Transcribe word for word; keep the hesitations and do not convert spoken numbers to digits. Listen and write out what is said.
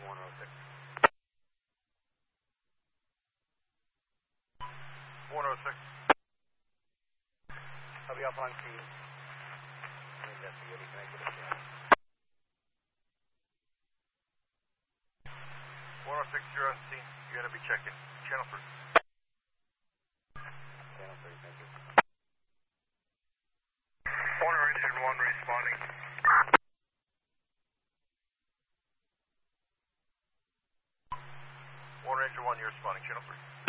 one oh six. one oh six. I'll be up on scene. Investigating. Can I get a chance? one oh six, you're on scene. You gotta be checking. Channel three. Channel three, thank you. Warner engine one responding. Warner engine one, you're responding. Channel three.